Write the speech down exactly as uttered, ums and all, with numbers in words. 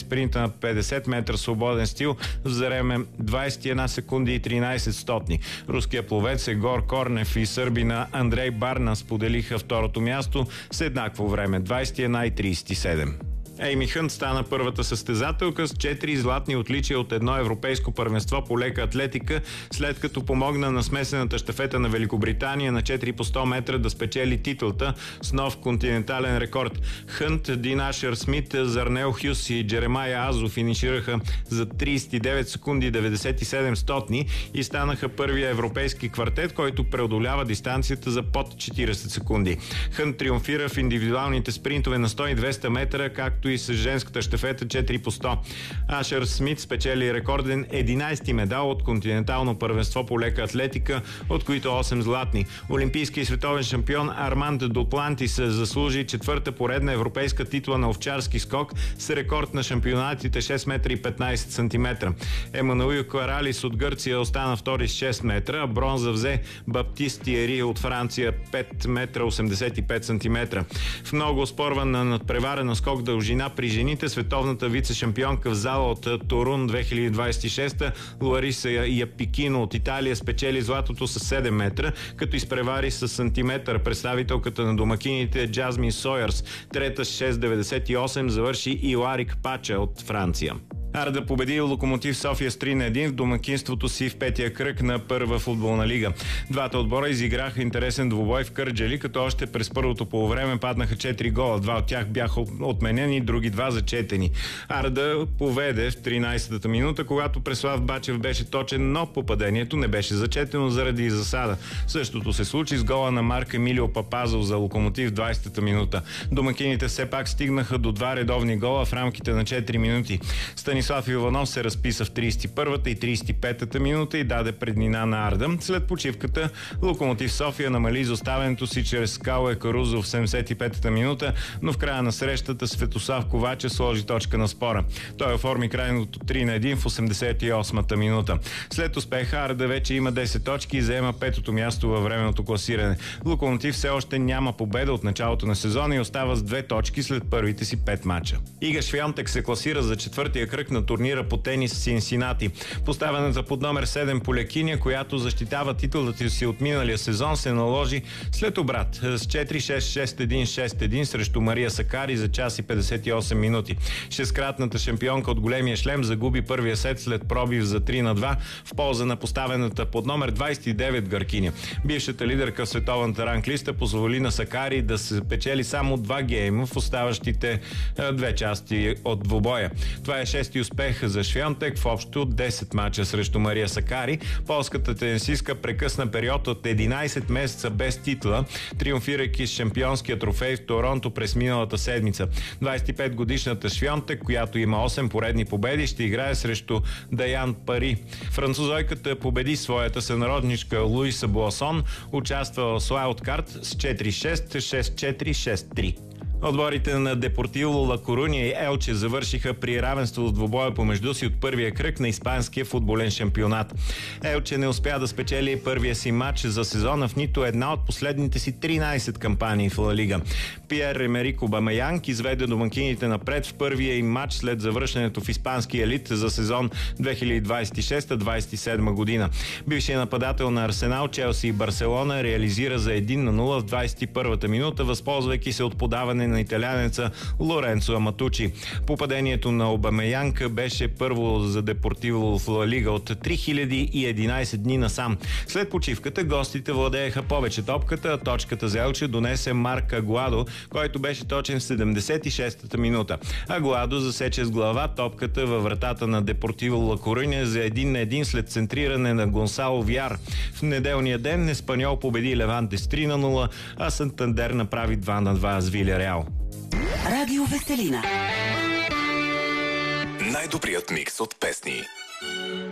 спринта на петдесет метра свободен стил за време двадесет и една секунди и тринадесет стотни. Руският пловец Егор Корнев и сърбина Андрей Барна споделиха второто място с еднакво време двадесет и една и тридесет и седем. Ейми Хънт стана първата състезателка с четири златни отличия от едно европейско първенство по лека атлетика, след като помогна на смесената щафета на Великобритания на четири по сто метра да спечели титлата с нов континентален рекорд. Хънт, Дин Ашер Смит, Зарнел Хюс и Джеремая Азо финишираха за тридесет и девет секунди и деветдесет и седем стотни и станаха първия европейски квартет, който преодолява дистанцията за под четиридесет секунди. Хънт триумфира в индивидуалните спринтове на сто и двеста метра, както и с женската щафета четири по сто. Ашер Смит спечели рекорден единадесети медал от континентално първенство по лека атлетика, от които осем златни. Олимпийски и световен шампион Арманд Дуплантис заслужи четвърта поредна европейска титла на овчарски скок с рекорд на шампионатите шест метра и петнадесет сантиметра. Емануил Каралис от Гърция остана втори с шест метра, а бронза взе Баптист Тиери от Франция пет метра осемдесет и пет сантиметра. В много оспорван на надпреварен скок дължина при жените световната вице-шампионка в зала от Торун две хиляди двадесет и шеста Лариса Япикино от Италия спечели златото с седем метра, като изпревари с сантиметър представителката на домакините Джазмин Сойърс. Трета с шест деветдесет и осем завърши Иларик Пача от Франция. Арда победи Локомотив София с три на едно в домакинството си в петия кръг на първа футболна лига. Двата отбора изиграха интересен двубой в Кърджали, като още през първото полувреме паднаха четири гола. Два от тях бяха отменени, други два зачетени. Арда поведе в тринадесетата минута, когато Преслав Бачев беше точен, но попадението не беше зачетено заради засада. Същото се случи с гола на Марк Емилио Папазов за Локомотив в двадесетата минута. Домакините все пак стигнаха до два редовни гола в рамките на четири минути. Станислав Иванов се разписа в тридесет и първата и тридесет и петата минута и даде преднина на Арда. След почивката Локомотив София намали изоставянето си чрез Кале Карузо в седемдесет и петата минута, но в края на срещата Светослав Ковачев сложи точка на спора. Той оформи крайното три на едно в осемдесет и осмата минута. След успеха Арда вече има десет точки и заема петото място във временното класиране. Локомотив все още няма победа от началото на сезона и остава с две точки след първите си пет мача. Ига Швионтек се класира за четвъртия кръг на турнира по тенис в Синсинати. Поставената под номер седем Полякиня, която защитава титулата си от миналия сезон, се наложи след обрат с четири шест шест едно шест едно срещу Мария Сакари за час и петдесет и осем минути. Шесткратната шампионка от големия шлем загуби първия сет след пробив за три на два в полза на поставената под номер двадесет и девет Гъркиня. Бившата лидерка в световната ранглиста позволи на Сакари да се печели само два гейма в оставащите две части от двубоя. Това е шести успех за Швионтек в общо десет мача срещу Мария Сакари. Полската тенисистка прекъсна период от единадесет месеца без титла, триумфирайки с шампионския трофей в Торонто през миналата седмица. двадесет и пет годишната Швионтек, която има осем поредни победи, ще играе срещу Даян Пари. Французойката победи своята сънародничка Луиса Буасон, участва в Уайлдкарт с четири шест, шест четири, шест три. Отборите на Депортиво Ла Коруня и Елче завършиха при равенство в двубоя помежду си от първия кръг на испанския футболен шампионат. Елче не успя да спечели първия си матч за сезона в нито една от последните си тринадесет кампании в Ла Лига. Пиер Емерик Обамеянг изведе домакините напред в първия им матч след завръщането в испанския елит за сезон две хиляди двадесет и шеста двадесет и седма година. Бившият нападател на Арсенал, Челси и Барселона реализира за едно на нула в двадесет и първата минута, възползвайки се от подаване на италянеца Лоренцо Аматучи. Попадението на Обамеянг беше първо за Депортиво в Ла Лига от три хиляди и единадесет дни насам. След почивката гостите владееха повече топката, а точката за Елче донесе Марк Агуадо, който беше точен в седемдесет и шестата минута. Агуадо засече с глава топката във вратата на Депортиво Ла Коруня за един на един след центриране на Гонсало Вияр. В неделния ден Еспаньол победи Леванте с три на нула, а Сантандер направи два на два с Вилияреал. Радио Веселина. Най-добрият микс от песни.